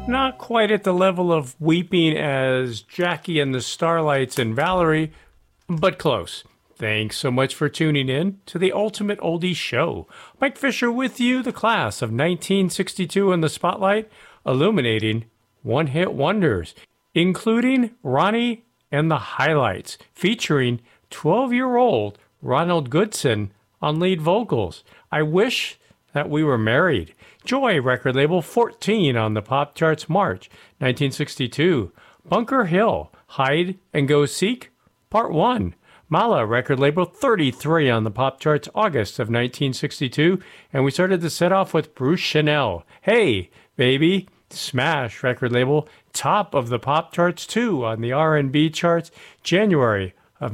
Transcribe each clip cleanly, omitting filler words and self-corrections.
Not quite at the level of weeping as Jackie and the Starlights and Valerie, but close. Thanks so much for tuning in to the Ultimate Oldie Show. Mike Fisher with you, the class of 1962 in the spotlight, illuminating one-hit wonders, including Ronnie and the Highlights, featuring 12-year-old Ronald Goodson on lead vocals. I Wish That We Were Married. Joy record label 14 on the pop charts March 1962. Bunker Hill, Hide and Go Seek, Part 1. Mala record label 33 on the pop charts August of 1962. And we started the set off with Bruce Chanel, Hey Baby. Smash record label, top of the pop charts 2 on the R&B charts January of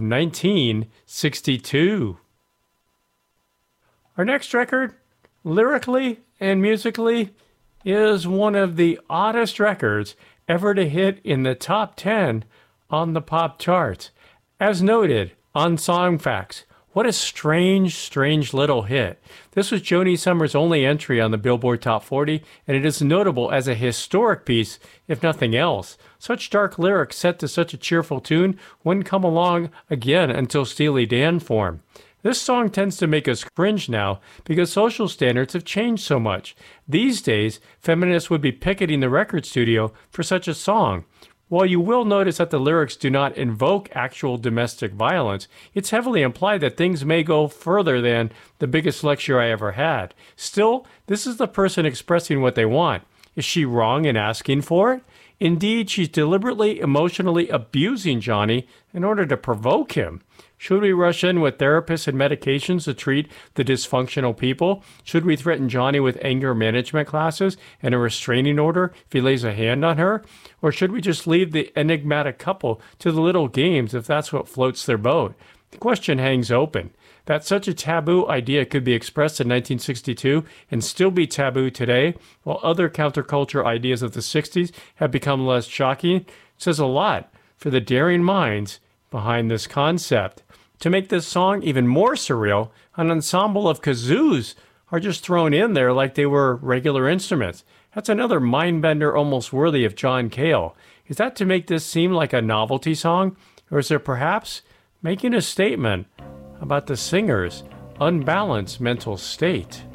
1962. Our next record, lyrically and musically, is one of the oddest records ever to hit in the top 10 on the pop charts. As noted on Songfacts, what a strange little hit. This was Joni Summers' only entry on the Billboard Top 40, and it is notable as a historic piece, if nothing else. Such dark lyrics set to such a cheerful tune wouldn't come along again until Steely Dan formed. This song tends to make us cringe now because social standards have changed so much. These days, feminists would be picketing the record studio for such a song. While you will notice that the lyrics do not invoke actual domestic violence, it's heavily implied that things may go further than the biggest lecture I ever had. Still, this is the person expressing what they want. Is she wrong in asking for it? Indeed, she's deliberately emotionally abusing Johnny in order to provoke him. Should we rush in with therapists and medications to treat the dysfunctional people? Should we threaten Johnny with anger management classes and a restraining order if he lays a hand on her? Or should we just leave the enigmatic couple to the little games if that's what floats their boat? The question hangs open. That such a taboo idea could be expressed in 1962 and still be taboo today, while other counterculture ideas of the 60s have become less shocking, says a lot for the daring minds behind this concept. To make this song even more surreal, an ensemble of kazoos are just thrown in there like they were regular instruments. That's another mind-bender almost worthy of John Cale. Is that to make this seem like a novelty song? Or is it perhaps making a statement about the singer's unbalanced mental state?